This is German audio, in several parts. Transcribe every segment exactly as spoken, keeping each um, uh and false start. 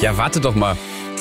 Ja, warte doch mal.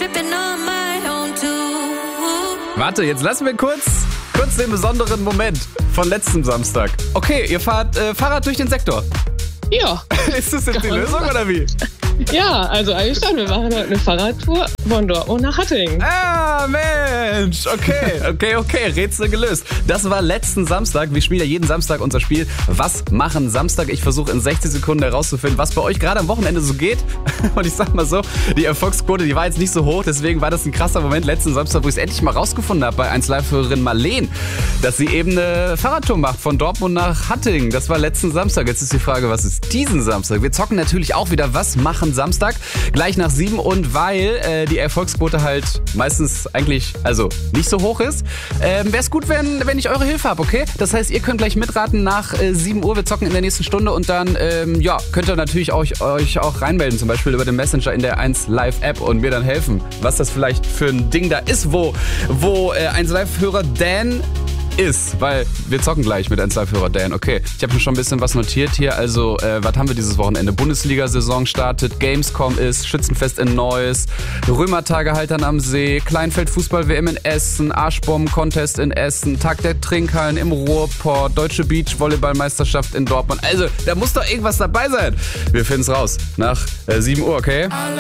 Warte, jetzt lassen wir kurz, kurz den besonderen Moment von letztem Samstag. Okay, ihr fahrt äh, Fahrrad durch den Sektor. Ja. Ist das jetzt die Lösung oder wie? Ja, also eigentlich schon. Wir machen heute eine Fahrradtour von Dortmund nach Hattingen. Ah, Mensch. Okay, okay, okay. Rätsel gelöst. Das war letzten Samstag. Wir spielen ja jeden Samstag unser Spiel Was machen Samstag? Ich versuche in sechzig Sekunden herauszufinden, was bei euch gerade am Wochenende so geht. Und ich sag mal so, die Erfolgsquote, die war jetzt nicht so hoch. Deswegen war das ein krasser Moment letzten Samstag, wo ich es endlich mal rausgefunden habe bei eins Live-Hörerin Marleen, dass sie eben eine Fahrradtour macht von Dortmund nach Hattingen. Das war letzten Samstag. Jetzt ist die Frage, was ist diesen Samstag? Wir zocken natürlich auch wieder Was machen Samstag, gleich nach sieben, und weil äh, die Erfolgsquote halt meistens eigentlich, also nicht so hoch ist, äh, wäre es gut, wenn, wenn ich eure Hilfe habe, okay? Das heißt, ihr könnt gleich mitraten nach äh, sieben Uhr, wir zocken in der nächsten Stunde, und dann ähm, ja, könnt ihr natürlich euch, euch auch reinmelden, zum Beispiel über den Messenger in der eins Live App und mir dann helfen, was das vielleicht für ein Ding da ist, wo, wo äh, eins Live-Hörer Dan ist, weil wir zocken gleich mit eins Live-Hörer Dan. Okay, ich habe mir schon ein bisschen was notiert hier. Also, äh, was haben wir dieses Wochenende? Bundesliga-Saison startet, Gamescom ist, Schützenfest in Neuss, Römertage Haltern am See, Kleinfeld-Fußball-W M in Essen, Arschbomben-Contest in Essen, Tag der Trinkhallen im Ruhrport, Deutsche Beach-Volleyball-Meisterschaft in Dortmund. Also, da muss doch irgendwas dabei sein. Wir finden's raus. Nach äh, sieben Uhr, okay?